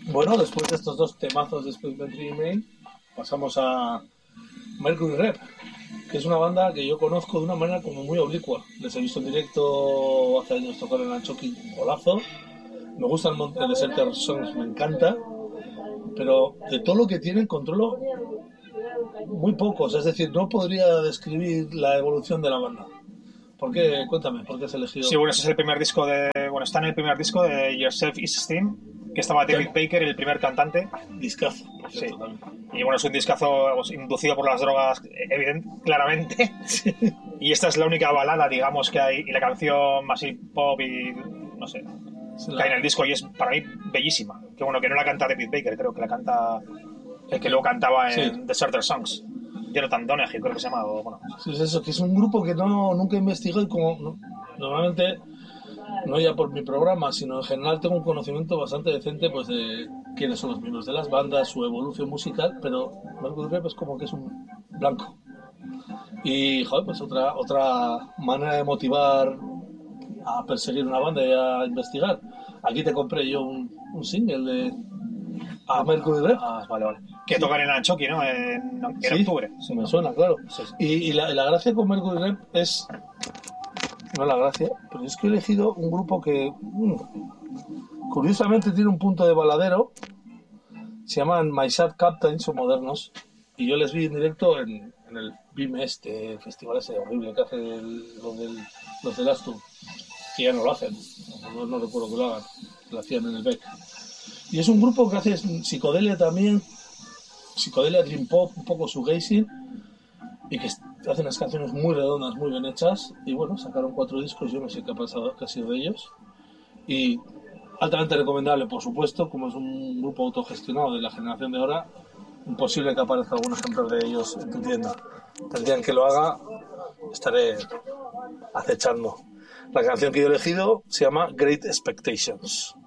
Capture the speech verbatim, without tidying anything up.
Bueno, después de estos dos temazos de Space Ventry Main, pasamos a Mercury Rev, que es una banda que yo conozco de una manera como muy oblicua. Les he visto en directo hace años tocar en Anchoqui, golazo. Me gusta el, el Deserter Songs, me encanta. Pero de todo lo que tienen controlo muy pocos. Es decir, no podría describir la evolución de la banda. ¿Por qué? Cuéntame, ¿por qué has elegido? Sí, bueno, ese es el primer disco de... Bueno, está en el primer disco de Yourself Is Steam, que estaba David Baker, el primer cantante. Discazo, por cierto, sí. También. Y bueno, es un discazo pues, inducido por las drogas, evidente, claramente. Sí. Y esta es la única balada, digamos, que hay. Y la canción así pop y... no sé... Sí, que hay en el disco y es para mí bellísima. Que bueno, que no la canta David Baker, creo que la canta el que luego cantaba en sí. Deserter Songs. Jonathan Donahue, creo que se llama. O, bueno. Sí, es eso, que es un grupo que no nunca investigo y como no, normalmente, no ya por mi programa, sino en general tengo un conocimiento bastante decente pues de quiénes son los miembros de las bandas, su evolución musical, pero Mercury Rev es como que es un blanco. Y, joder, pues otra, otra manera de motivar a perseguir una banda y a investigar. Aquí te compré yo un, un single de ah, Mercury Rev. Ah, vale, vale. Que sí. Tocan en Anchoqui, ¿no? En, en sí, octubre. Sí, me suena, claro. Sí, sí. Y, y la, la gracia con Mercury Rev es... No la gracia, pero es que he elegido un grupo que... Mmm, curiosamente tiene un punto de baladero. Se llaman My Sad Captains, son modernos. Y yo les vi en directo en, en el B I M este, el festival ese horrible que hace el, los del, los del Astur. Que ya no lo hacen, no, no recuerdo que lo hagan, lo hacían en el B E C. Y es un grupo que hace psicodelia también, psicodelia, dream pop, un poco shoegazing, y que hacen unas canciones muy redondas, muy bien hechas, y bueno, sacaron cuatro discos, yo no sé qué ha pasado, qué ha sido de ellos, y altamente recomendable, por supuesto, como es un grupo autogestionado de la generación de ahora, imposible que aparezca algún ejemplo de ellos en tu tienda. Tendrían que lo haga, estaré acechando. La canción que yo he elegido se llama Great Expectations.